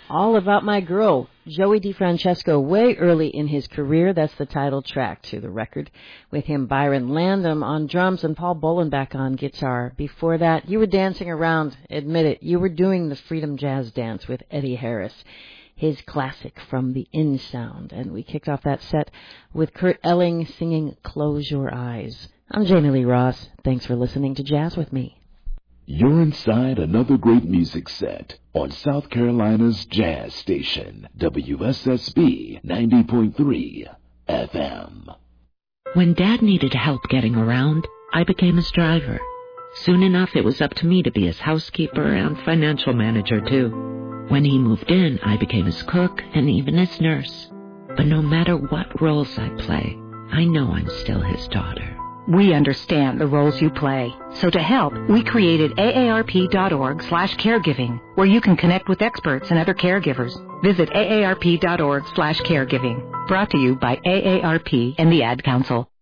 All About My Girl, Joey DeFrancesco, way early in his career. That's the title track to the record. With him, Byron Landum on drums and Paul Bolenbach on guitar. Before that, you were dancing around, admit it. You were doing the Freedom Jazz Dance with Eddie Harris, his classic from the In Sound. And we kicked off that set with Kurt Elling singing Close Your Eyes. I'm Jamie Lee Ross. Thanks for listening to Jazz with Me. You're inside another great music set on South Carolina's jazz station, WSSB 90.3 FM. When Dad needed help getting around, I became his driver. Soon enough, it was up to me to be his housekeeper and financial manager, too. When he moved in, I became his cook and even his nurse. But no matter what roles I play, I know I'm still his daughter. We understand the roles you play. So to help, we created aarp.org/caregiving, where you can connect with experts and other caregivers. Visit aarp.org/caregiving. Brought to you by AARP and the Ad Council.